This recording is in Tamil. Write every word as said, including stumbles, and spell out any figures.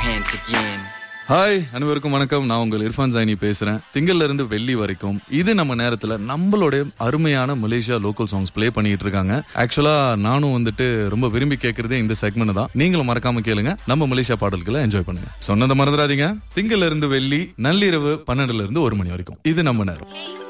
hands again. ஹாய் அனைவருக்கும் வணக்கம். நான் உங்கள் இர்ஃபான் ஜைனி பேசுறேன். திங்கள்ல இருந்து வெள்ளி வரைக்கும் இது நம்ம நேரத்துல நம்மளுடைய அருமையான மலேசியா லோக்கல் சாங்ஸ் ப்ளே பண்ணிட்டு இருக்காங்க. ஆக்சுவலா நானும் வந்துட்டு ரொம்ப விரும்பி கேட்கறதே இந்த செக்மெண்ட் தான். நீங்களும் மறக்காம கேளுங்க. நம்ம மலேசியா பாடல்களை என்ஜாய் பண்ணுங்க. சொன்னதை மறந்துடாதீங்க. திங்கள்ல இருந்து வெள்ளி நள்ளிரவு பன்னெண்டுல இருந்து ஒரு மணி வரைக்கும் இது நம்ம நேரம்.